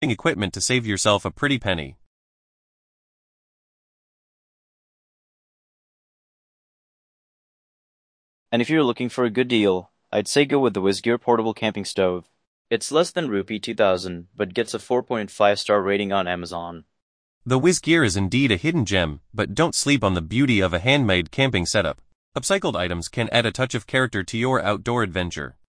equipment to save yourself a pretty penny. And if you're looking for a good deal, I'd say go with the WizGear Portable Camping Stove. It's less than Rupee 2000, but gets a 4.5-star rating on Amazon. The WizGear is indeed a hidden gem, but don't sleep on the beauty of a handmade camping setup. Upcycled items can add a touch of character to your outdoor adventure.